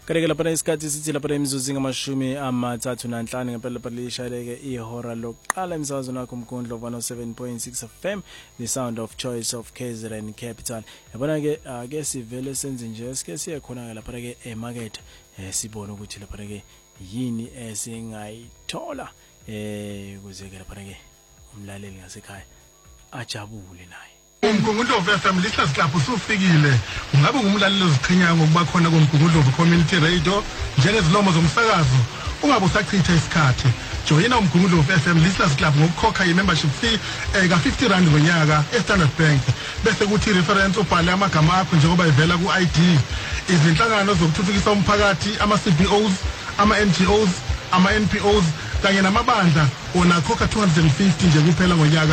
Kanti ke lapha isikhathi sithi lapha imizuzu ngamashumi amathathu nanhlanu ngempela lapha lishayeleke ihora lokuqala emsakazweni wakho umkundlo 107.6 FM the sound of choice of KZN Capital. Yabona ke ake sivele senze nje sike siye khona ke lapha ke emarket sibone ukuthi lapha ke yini esingayithola kuze ke lapha ke umlaleli ngasekhaya ajabule naye. Umgungundlovu FM lihlasi lapho usufikile ungabe ngumlaleli oziqhinyayo ngokuba khona komgungundlovu community radio njengezilomo zomsakazo ungabe usachitha isikhathi joyina umgungundlovu FM lihlasi club ngokukhokha i-membership fee ka 50 rand ngonyaka eStandard Bank bese kuthi reference ubhale amagama akho njengoba ivela ku-ID izinhlangano zokuthuthukisa umphakathi ama-CBOs ama-NGOs ama-NPOs kanye namabandla ona khokha 250 nje kuphela ngonyaka.